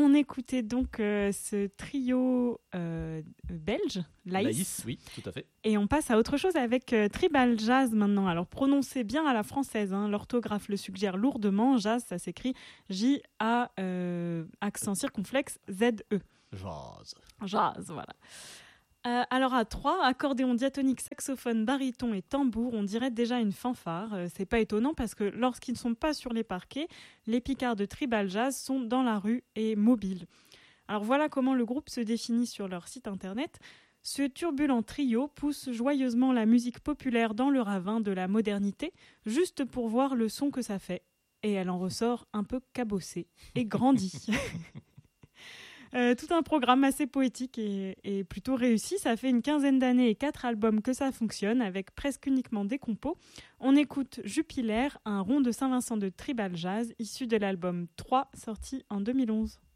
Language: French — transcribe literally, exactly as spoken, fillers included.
On écoutait donc euh, ce trio euh, belge, Laïs. Laïs, oui, tout à fait. Et on passe à autre chose avec euh, Tribal Jazz maintenant. Alors prononcez bien à la française, hein. L'orthographe le suggère lourdement. Jazz, ça s'écrit J A, euh, accent circonflexe, Z E. Jazz. Jazz, voilà. Euh, alors à trois, accordéon diatonique, saxophone, baryton et tambour, on dirait déjà une fanfare. Euh, c'est pas étonnant parce que lorsqu'ils ne sont pas sur les parquets, les picards de Tribal Jazz sont dans la rue et mobiles. Alors voilà comment le groupe se définit sur leur site internet. Ce turbulent trio pousse joyeusement la musique populaire dans le ravin de la modernité, juste pour voir le son que ça fait. Et elle en ressort un peu cabossée et grandie. Euh, tout un programme assez poétique et, et plutôt réussi. Ça fait une quinzaine d'années et quatre albums que ça fonctionne, avec presque uniquement des compos. On écoute Jupiler, un rond de Saint-Vincent de Tribal Jazz, issu de l'album trois, sorti en deux mille onze.